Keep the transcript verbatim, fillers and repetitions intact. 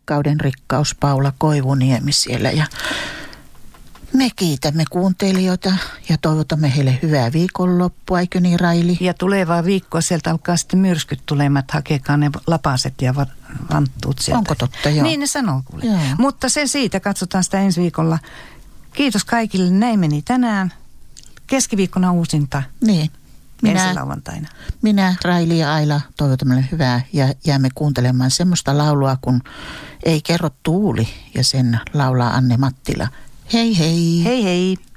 rakkauden rikkaus Paula Koivuniemi siellä ja me kiitämme kuuntelijoita ja toivotamme heille hyvää viikonloppua, eikö niin Raili? Ja tulevaa viikkoa sieltä alkaa sitten myrskyt tulemaan, hakekaa ne lapaset ja vanttuut sieltä. Onko totta, joo? Niin ne sanoo kuule. Joo. Mutta se siitä, katsotaan sitä ensi viikolla. Kiitos kaikille, näin meni tänään. Keskiviikkona uusinta. Niin. Minä, ensi lauantaina. Minä, Raili ja Aila toivotamme hyvää ja jäämme kuuntelemaan semmoista laulua, kun Ei kerro tuuli ja sen laulaa Anne Mattila. Hei hei! Hei hei!